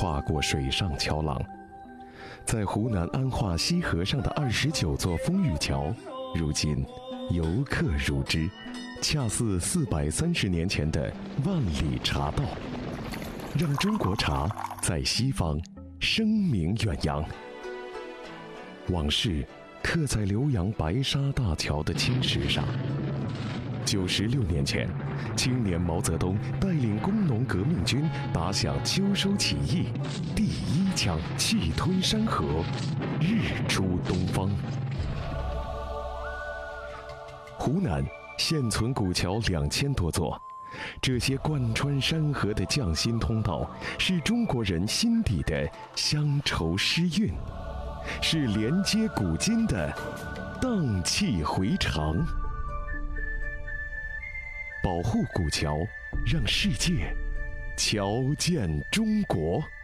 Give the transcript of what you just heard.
跨过水上桥廊。在湖南安化西河上的29座风雨桥，如今游客如织，恰似430年前的万里茶道，让中国茶在西方声名远扬。往事刻在浏阳白沙大桥的青石上。96年前，青年毛泽东带领工农革命军打响秋收起义，第一枪气吞山河，日出东方。湖南现存古桥2000多座，这些贯穿山河的匠心通道，是中国人心底的乡愁诗韵，是连接古今的荡气回肠。保护古桥，让世界瞧见中国。